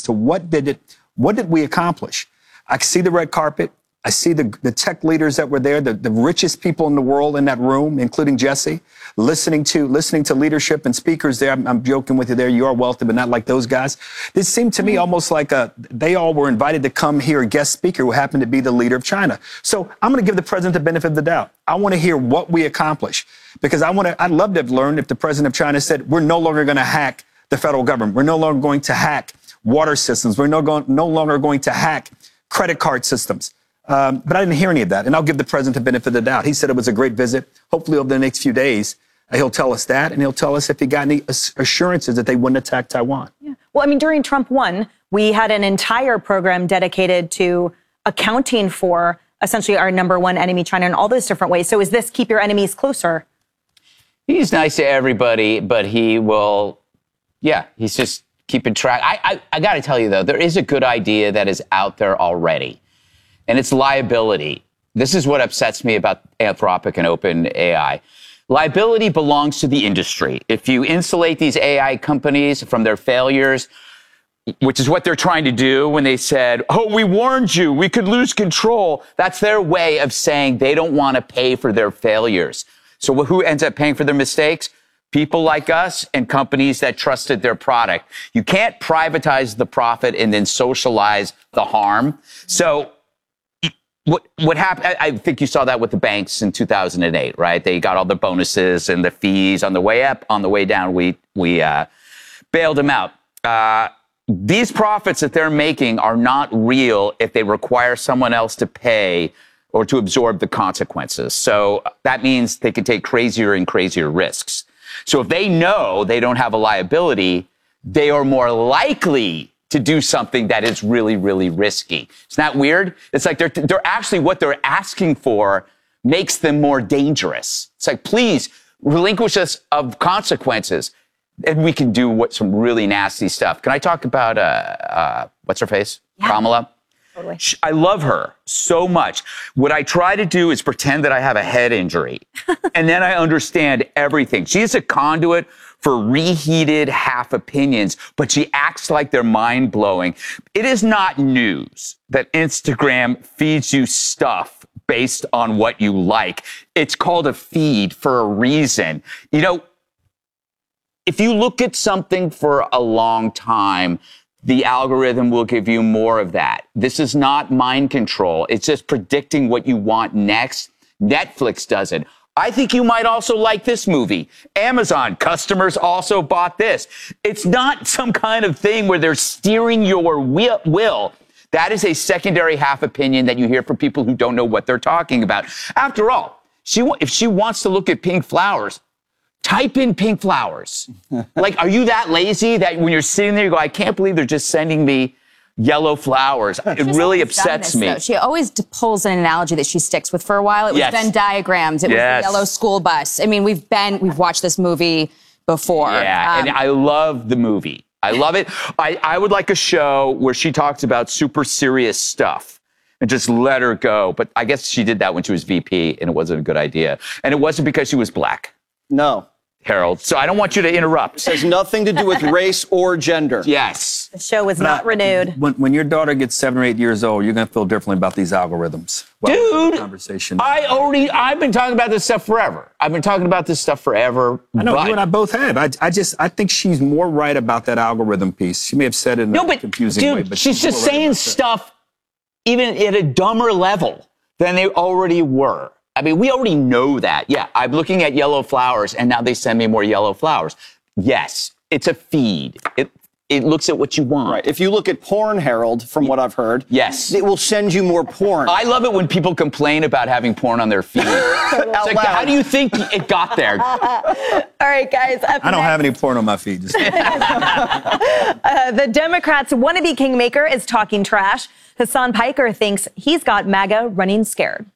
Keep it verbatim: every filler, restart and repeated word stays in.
as to what did it, what did we accomplish? I see the red carpet. I see the, the tech leaders that were there, the, the richest people in the world in that room, including Jesse, listening to listening to leadership and speakers there. I'm, I'm joking with you there. You are wealthy, but not like those guys. This seemed to me almost like a, they all were invited to come hear a guest speaker who happened to be the leader of China. So I'm going to give the president the benefit of the doubt. I want to hear what we accomplish, because I want to, I'd love to have learned if the president of China said, we're no longer going to hack the federal government. We're no longer going to hack water systems. We're no, go, no longer going to hack credit card systems. Um, but I didn't hear any of that. And I'll give the president the benefit of the doubt. He said it was a great visit. Hopefully over the next few days, uh, he'll tell us that. And he'll tell us if he got any assurances that they wouldn't attack Taiwan. Yeah. Well, I mean, during Trump one, we had an entire program dedicated to accounting for essentially our number one enemy, China, in all those different ways. So is this keep your enemies closer? He's nice to everybody, but he will, yeah, he's just keeping track. I, I, I got to tell you, though, there is a good idea that is out there already. And it's liability. This is what upsets me about Anthropic and OpenAI. Liability belongs to the industry. If you insulate these A I companies from their failures, which is what they're trying to do when they said, oh, we warned you, we could lose control. That's their way of saying they don't want to pay for their failures. So who ends up paying for their mistakes? People like us and companies that trusted their product. You can't privatize the profit and then socialize the harm. So What what happened? I think you saw that with the banks in two thousand eight, right? They got all the bonuses and the fees on the way up. On the way down, we we uh, bailed them out. Uh, these profits that they're making are not real if they require someone else to pay or to absorb the consequences. So that means they can take crazier and crazier risks. So if they know they don't have a liability, they are more likely to do something that is really, really risky. It's not weird. It's like they're, they're actually, what they're asking for makes them more dangerous. It's like, please relinquish us of consequences and we can do what some really nasty stuff. Can I talk about, uh, uh, what's her face? Yeah. Kamala? Totally. I love her so much. What I try to do is pretend that I have a head injury and then I understand everything. She is a conduit for reheated half opinions, but she acts like they're mind-blowing. It is not news that Instagram feeds you stuff based on what you like. It's called a feed for a reason. You know, if you look at something for a long time, the algorithm will give you more of that. This is not mind control. It's just predicting what you want next. Netflix does it. I think you might also like this movie. Amazon customers also bought this. It's not some kind of thing where they're steering your will. That is a secondary half opinion that you hear from people who don't know what they're talking about. After all, she if she wants to look at pink flowers, type in pink flowers. Like, are you that lazy that when you're sitting there, you go, I can't believe they're just sending me yellow flowers. It really upsets this, me. Though. She always d- pulls an analogy that she sticks with for a while. It was Yes. Venn diagrams. It Yes. was the yellow school bus. I mean, we've been, we've watched this movie before. Yeah, Um, and I love the movie. I love it. I, I would like a show where she talks about super serious stuff and just let her go. But I guess she did that when she was V P, and it wasn't a good idea. And it wasn't because she was black. No. Harold. So I don't want you to interrupt. It has nothing to do with race or gender. Yes. The show was not renewed. When, when your daughter gets seven or eight years old, you're going to feel differently about these algorithms. Well, Dude, conversation. I already, I've been talking about this stuff forever. I've been talking about this stuff forever. I know, but, you and I both have. I, I just, I think she's more right about that algorithm piece. She may have said it in no, a but, confusing dude, way, but she's just more right saying about that. stuff even at a dumber level than they already were. I mean, we already know that. Yeah, I'm looking at yellow flowers, and now they send me more yellow flowers. Yes, it's a feed. It it looks at what you want. Right. If you look at porn, Harold, from what I've heard, yes, it will send you more porn. I love it when people complain about having porn on their feed. It's like, how do you think it got there? All right, guys. Up I don't next, have any porn on my feed. Just uh, the Democrats' wannabe kingmaker is talking trash. Hassan Piker thinks he's got MAGA running scared.